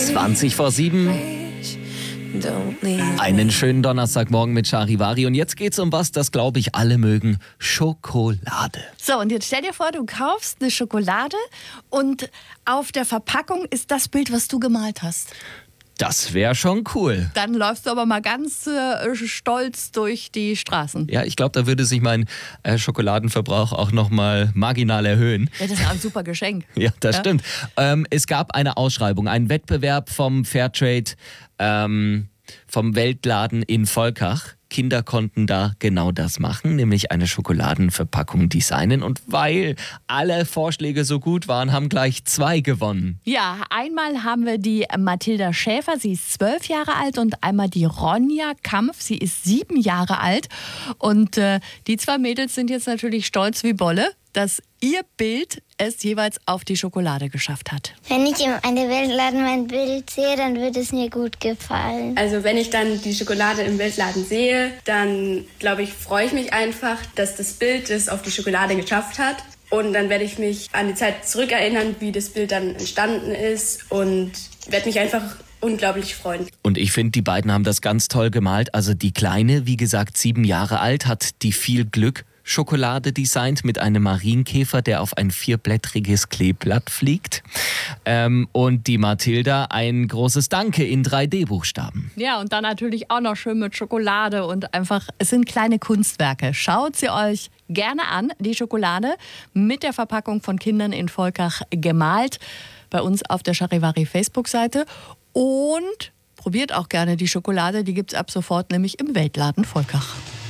20:07. Einen schönen Donnerstagmorgen mit Charivari. Und jetzt geht's um was, das glaube ich alle mögen: Schokolade. So, und jetzt stell dir vor, du kaufst eine Schokolade und auf der Verpackung ist das Bild, was du gemalt hast. Das wäre schon cool. Dann läufst du aber mal ganz stolz durch die Straßen. Ja, ich glaube, da würde sich mein Schokoladenverbrauch auch nochmal marginal erhöhen. Ja, das ist ein super Geschenk. Ja, das stimmt. Es gab eine Ausschreibung, einen Wettbewerb vom Fairtrade, vom Weltladen in Volkach. Kinder konnten da genau das machen, nämlich eine Schokoladenverpackung designen. Und weil alle Vorschläge so gut waren, haben gleich 2 gewonnen. Ja, einmal haben wir die Mathilda Schäfer, sie ist 12 Jahre alt, und einmal die Ronja Kampf, sie ist 7 Jahre alt. Und die 2 Mädels sind jetzt natürlich stolz wie Bolle, dass ihr Bild es jeweils auf die Schokolade geschafft hat. Wenn ich im Weltladen mein Bild sehe, dann wird es mir gut gefallen. Also wenn ich dann die Schokolade im Weltladen sehe, dann glaube ich, freue ich mich einfach, dass das Bild es auf die Schokolade geschafft hat. Und dann werde ich mich an die Zeit zurückerinnern, wie das Bild dann entstanden ist, und werde mich einfach unglaublich freuen. Und ich finde, die beiden haben das ganz toll gemalt. Also die Kleine, wie gesagt, 7 Jahre alt, hat die viel Glück Schokolade designt mit einem Marienkäfer, der auf ein 4-blättriges Kleeblatt fliegt. Und die Mathilda ein großes Danke in 3D-Buchstaben. Ja, und dann natürlich auch noch schön mit Schokolade und einfach, es sind kleine Kunstwerke. Schaut sie euch gerne an, die Schokolade mit der Verpackung von Kindern in Volkach gemalt, bei uns auf der Charivari Facebook-Seite. Und probiert auch gerne die Schokolade, die gibt es ab sofort nämlich im Weltladen Volkach.